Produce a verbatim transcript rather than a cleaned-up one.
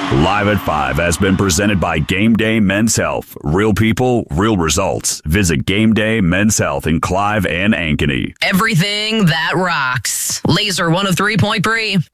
Live at five has been presented by Game Day Men's Health. Real people, real results. Visit Game Day Men's Health in Clive and Ankeny. Everything that rocks. Laser one oh three point three.